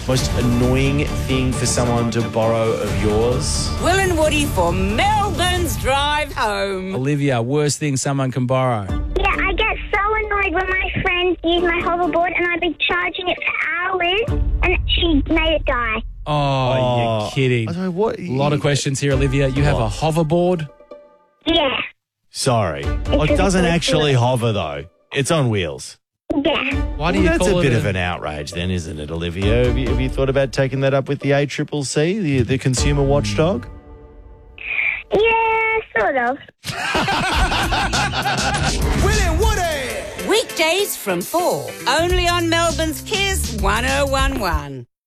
Most annoying thing for someone to borrow of yours? Will and Woody for Melbourne's drive home. Olivia, worst thing someone can borrow. Yeah, I get so annoyed when my friends use my hoverboard and I've been charging it for hours and she made it die. Oh, you're kidding. I don't know, what? A lot of questions here, Olivia. You have a hoverboard? Yeah, Sorry. It a doesn't good actually wheel. hover, though. It's on wheels. yeah. Why do you That's call a it bit of an outrage then, isn't it, Olivia? Have you thought about taking that up with the ACCC, the consumer watchdog? Yeah, sort of. Will and Woody. Weekdays from 4, only on Melbourne's Kiss 1011.